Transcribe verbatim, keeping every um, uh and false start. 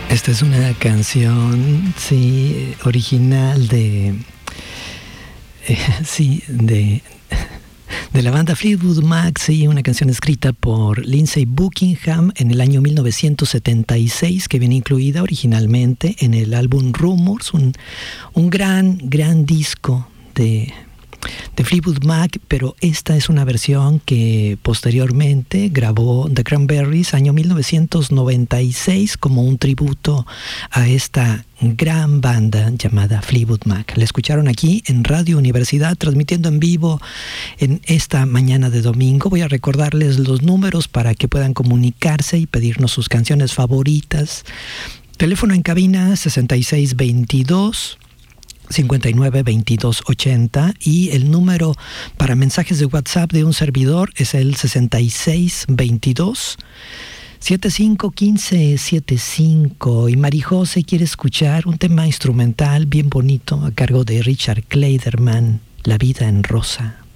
Esta es una canción, sí, original de, eh, sí, de, de la banda Fleetwood Mac, sí, una canción escrita por Lindsey Buckingham en el año mil novecientos setenta y seis, que viene incluida originalmente en el álbum Rumors, un, un gran, gran disco de... de Fleetwood Mac, pero esta es una versión que posteriormente grabó The Cranberries año mil novecientos noventa y seis como un tributo a esta gran banda llamada Fleetwood Mac. La escucharon aquí en Radio Universidad, transmitiendo en vivo en esta mañana de domingo. Voy a recordarles los números para que puedan comunicarse y pedirnos sus canciones favoritas. Teléfono en cabina sesenta y seis veintidós cincuenta y nueve veintidós ochenta, y el número para mensajes de WhatsApp de un servidor es el sesenta y seis veintidós setenta y cinco quince setenta y cinco. Y Marijose quiere escuchar un tema instrumental bien bonito a cargo de Richard Clayderman, La vida en rosa.